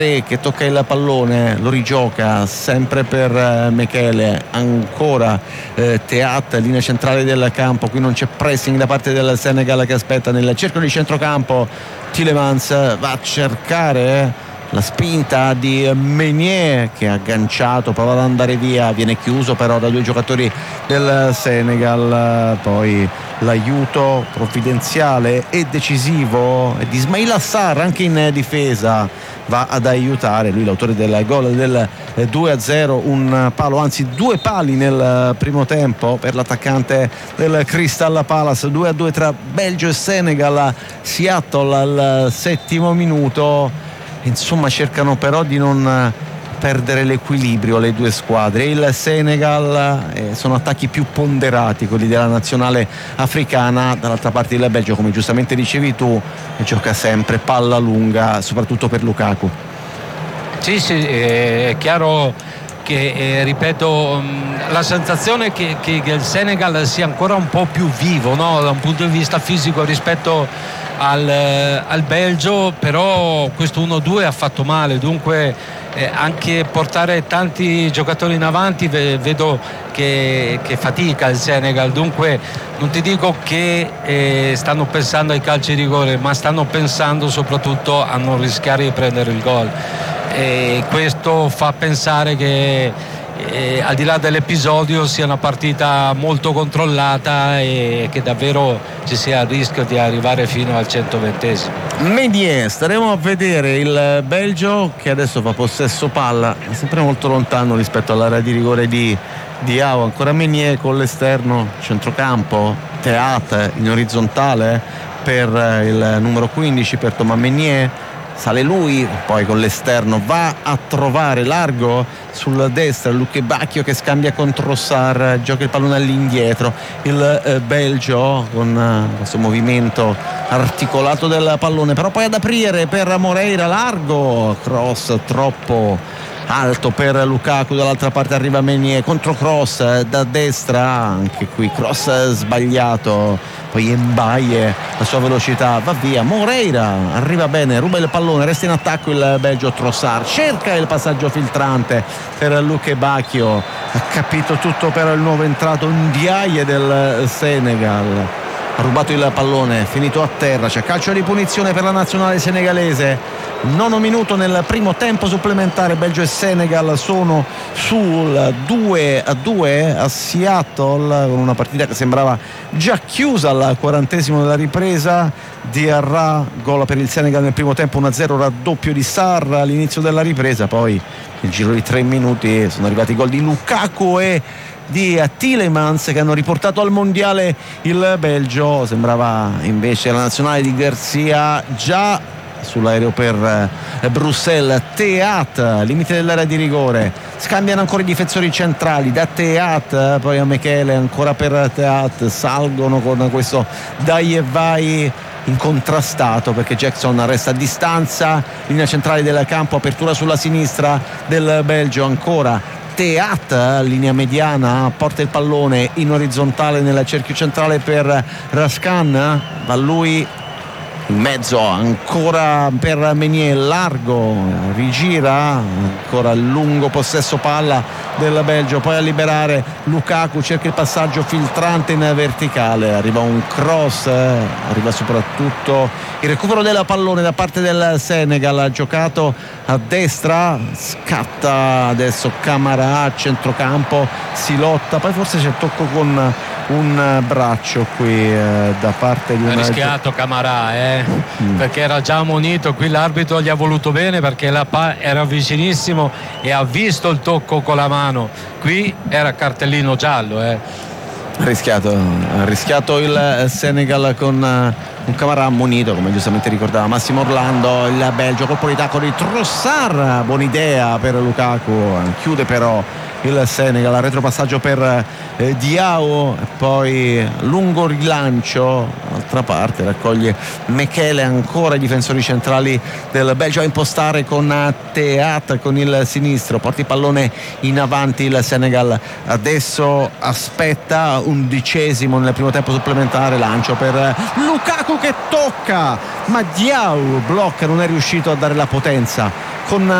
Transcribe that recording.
che tocca il pallone, lo rigioca sempre per Mechele, ancora Teat, linea centrale del campo, qui non c'è pressing da parte del Senegal che aspetta nel cerchio di centrocampo. Tielemans va a cercare la spinta di Meunier che ha agganciato, prova ad andare via, viene chiuso però da due giocatori del Senegal. Poi l'aiuto provvidenziale e decisivo di Ismaila Sarr anche in difesa, va ad aiutare lui, l'autore del gol del 2-0, un palo, anzi due pali nel primo tempo per l'attaccante del Crystal Palace. 2-2 tra Belgio e Senegal. Seattle al 7° minuto. Insomma, cercano però di non perdere l'equilibrio le due squadre. Il Senegal, sono attacchi più ponderati quelli della nazionale africana, dall'altra parte il Belgio, come giustamente dicevi tu, gioca sempre palla lunga, soprattutto per Lukaku. Sì, è chiaro che ripeto, la sensazione che il Senegal sia ancora un po' più vivo, no? Da un punto di vista fisico rispetto al Belgio, però questo 1-2 ha fatto male, dunque anche portare tanti giocatori in avanti vedo che fatica il Senegal. Dunque non ti dico che stanno pensando ai calci di rigore, ma stanno pensando soprattutto a non rischiare di prendere il gol, e questo fa pensare che al di là dell'episodio sia una partita molto controllata e che davvero ci sia il rischio di arrivare fino al 120esimo. Meunier, staremo a vedere il Belgio che adesso fa possesso palla, è sempre molto lontano rispetto all'area di rigore di Diao. Ancora Meunier con l'esterno, centrocampo, Teat in orizzontale per il numero 15, per Thomas Meunier. Sale lui, poi con l'esterno va a trovare largo sul destro Luke Bacchio che scambia con Trossard, gioca il pallone all'indietro. Il Belgio con questo movimento articolato del pallone, però poi ad aprire per Moreira, largo, cross troppo alto per Lukaku. Dall'altra parte arriva Meunier, controcross da destra, anche qui cross sbagliato. Poi Mbaye, la sua velocità va via. Moreira arriva bene, ruba il pallone, resta in attacco il Belgio. Trossard cerca il passaggio filtrante per Luke Bacchio, ha capito tutto per il nuovo entrato Ndiaye del Senegal. Ha rubato il pallone, finito a terra, c'è calcio di punizione per la nazionale senegalese. 9 minuto nel primo tempo supplementare. Belgio e Senegal sono sul 2-2 a Seattle, con una partita che sembrava già chiusa al 40esimo della ripresa. Diarra, gol per il Senegal nel primo tempo, 1-0, raddoppio di Sarr all'inizio della ripresa. Poi nel giro di 3 minuti sono arrivati i gol di Lukaku e di Tielemans che hanno riportato al mondiale il Belgio. Sembrava invece la nazionale di Garcia già sull'aereo per Bruxelles. Teat, limite dell'area di rigore, scambiano ancora i difensori centrali, da Teat poi a Mechele, ancora per Teat, salgono con questo dai e vai incontrastato perché Jackson resta a distanza. Linea centrale del campo, apertura sulla sinistra del Belgio, ancora Teat, linea mediana, porta il pallone in orizzontale nel cerchio centrale per Raskan, va lui in mezzo, ancora per Meunier, largo, rigira, ancora lungo possesso palla del Belgio, poi a liberare Lukaku, cerca il passaggio filtrante in verticale, arriva un cross, arriva soprattutto il recupero del pallone da parte del Senegal, giocato a destra, scatta adesso Camara a centrocampo, si lotta, poi forse c'è tocco con un braccio qui da parte di ha rischiato Camara perché era già ammonito. Qui l'arbitro gli ha voluto bene perché era vicinissimo e ha visto il tocco con la mano. Qui era cartellino giallo. Ha rischiato il Senegal con un Camara ammonito, come giustamente ricordava Massimo Orlando. Il Belgio, colpo di tacco di Trossard, buona idea per Lukaku, chiude però il Senegal, retropassaggio per Diao e poi lungo rilancio d'altra parte, raccoglie Mechele, ancora i difensori centrali del Belgio a impostare con Teat con il sinistro, porta il pallone in avanti il Senegal, adesso aspetta 11esimo nel primo tempo supplementare, lancio per Lukaku che tocca ma Diao blocca, non è riuscito a dare la potenza con